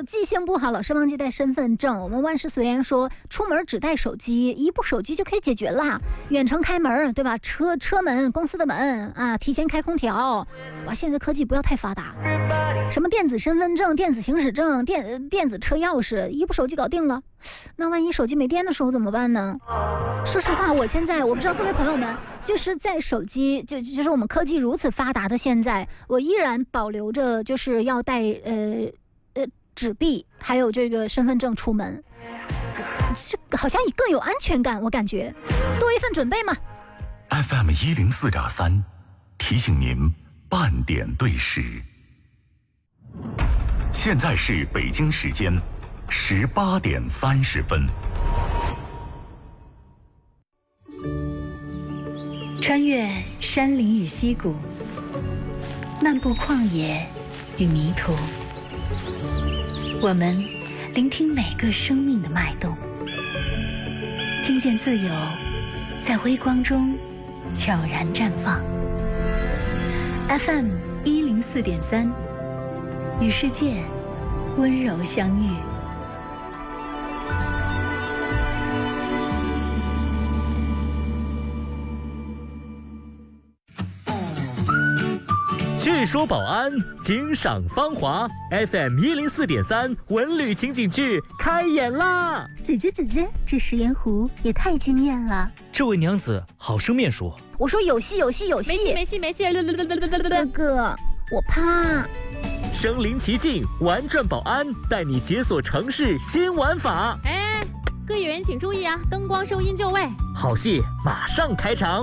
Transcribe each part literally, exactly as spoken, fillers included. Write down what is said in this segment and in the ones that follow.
记性不好，老是忘记带身份证。我们万事随缘说，出门只带手机，一部手机就可以解决啦。远程开门，对吧？车车门、公司的门啊，提前开空调。哇，现在科技不要太发达，什么电子身份证、电子行驶证、电电子车钥匙，一部手机搞定了。那万一手机没电的时候怎么办呢？说实话，我现在我不知道各位朋友们，就是在手机就就是我们科技如此发达的现在，我依然保留着就是要带呃呃纸币还有这个身份证出门，这好像更有安全感，我感觉多一份准备嘛。 F M 一零四点三提醒您半点对时，现在是北京时间十八点三十分。 穿越山林与溪谷，漫步旷野与迷途，我们聆听每个生命的脉动，听见自由在微光中悄然绽放。 F M 一零四点三，与世界温柔相遇。 据说保安，惊赏芳华 ，F M 一零四点三文旅情景剧开演啦！ 姐姐姐姐，这食盐湖也太惊艳了。 这位娘子好生面说。 我说有戏有戏有戏， 没戏没戏没戏， 哥哥，我怕。 身临其境，玩转保安，带你解锁城市新玩法。 哎，各演员请注意啊，灯光收音就位。 好戏马上开场。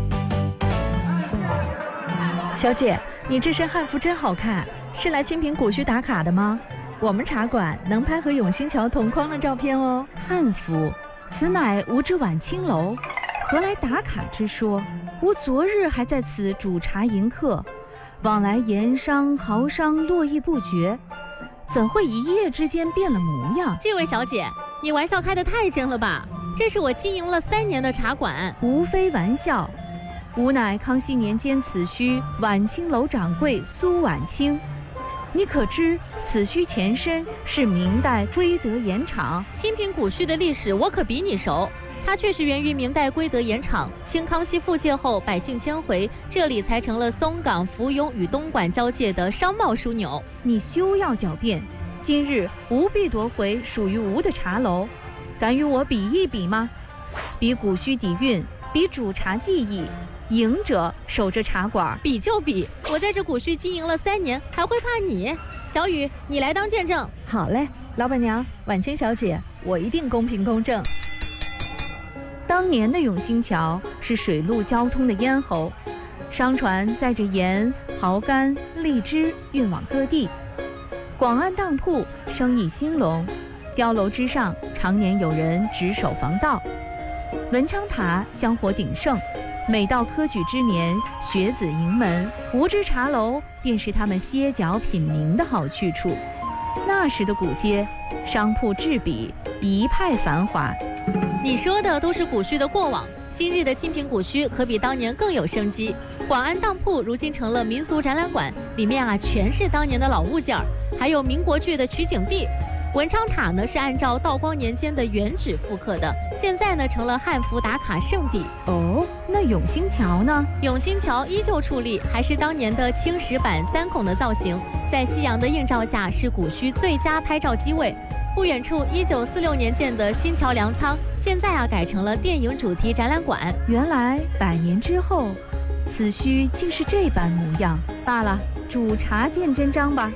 小姐，你这身汉服真好看，是来清平古墟打卡的吗？我们茶馆能拍和永兴桥同框的照片哦。汉服，此乃吾之晚清楼，何来打卡之说？吾昨日还在此煮茶迎客，往来盐商豪商络绎不绝，怎会一夜之间变了模样？ 这位小姐，你玩笑开得太真了吧？这是我经营了三年的茶馆， 无非玩笑。吾乃康熙年间此墟晚清楼掌柜苏晚清，你可知此墟前身是明代归德盐场？ 清平古墟的历史我可比你熟，它确实源于明代归德盐场。清康熙复界后，百姓迁回，这里才成了松岗、福永与东莞交界的商贸枢纽。 你休要狡辩，今日吾必夺回属于吾的茶楼，敢与我比一比吗？比古墟底蕴，比煮茶技艺，赢者守着茶馆。 比就比，我在这古墟经营了三年，还会怕你？小雨，你来当见证。 好嘞，老板娘，晚清小姐，我一定公平公正。当年的永兴桥是水陆交通的咽喉，商船载着盐、蚝干、荔枝运往各地，广安当铺生意兴隆，碉楼之上常年有人值守防盗，文昌塔香火鼎盛，每到科举之年，学子迎门，吾之茶楼便是他们歇脚品茗的好去处。那时的古街，商铺栉比，一派繁华。 你说的都是古墟的过往，今日的清平古墟可比当年更有生机。广安当铺如今成了民俗展览馆，里面啊全是当年的老物件儿，还有民国剧的取景地。文昌塔呢是按照道光年间的原址复刻的，现在呢成了汉服打卡圣地。 哦，那永兴桥呢？ 永兴桥依旧矗立，还是当年的青石板三孔的造型，在夕阳的映照下是古墟最佳拍照机位。不远处一九四六年建的新桥粮仓，现在啊改成了电影主题展览馆。 原来百年之后，此墟竟是这般模样。罢了，煮茶见真章吧。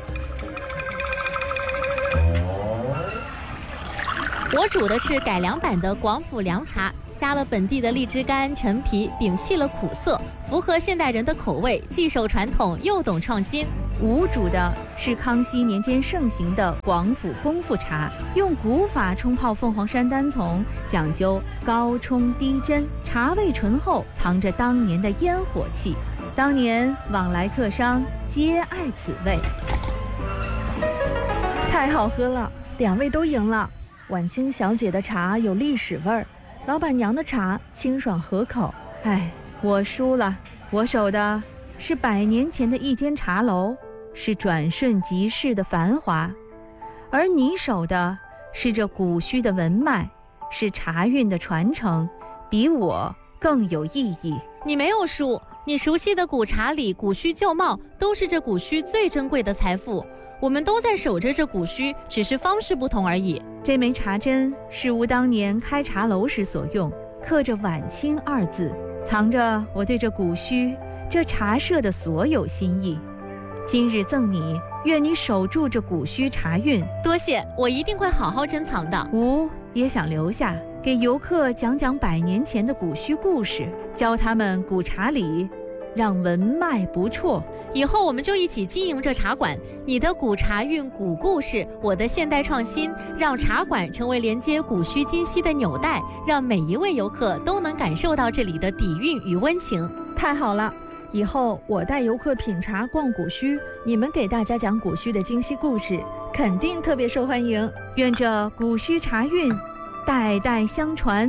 我煮的是改良版的广府凉茶，加了本地的荔枝干、陈皮，摒弃了苦涩，符合现代人的口味，既守传统又懂创新。 吾煮的是康熙年间盛行的广府功夫茶，用古法冲泡凤凰山单丛，讲究高冲低斟，茶味醇厚，藏着当年的烟火气。当年往来客商皆爱此味。太好喝了，两位都赢了。晚清小姐的茶有历史味儿，老板娘的茶清爽合口。哎，我输了，我守的是百年前的一间茶楼，是转瞬即逝的繁华， 而你守的是这古墟的文脉，是茶韵的传承，比我更有意义。 你没有输，你熟悉的古茶里古墟旧貌都是这古墟最珍贵的财富，我们都在守着这古墟，只是方式不同而已。 这枚茶针是吾当年开茶楼时所用，刻着晚清二字，藏着我对这古墟这茶社的所有心意。今日赠你，愿你守住这古墟茶韵。 多谢，我一定会好好珍藏的。 吾也想留下，给游客讲讲百年前的古墟故事，教他们古茶理，让文脉不辍。 以后我们就一起经营这茶馆，你的古茶韵、古故事，我的现代创新，让茶馆成为连接古墟今昔的纽带，让每一位游客都能感受到这里的底蕴与温情。 太好了，以后我带游客品茶逛古墟，你们给大家讲古墟的今昔故事，肯定特别受欢迎。愿这古墟茶韵代代相传。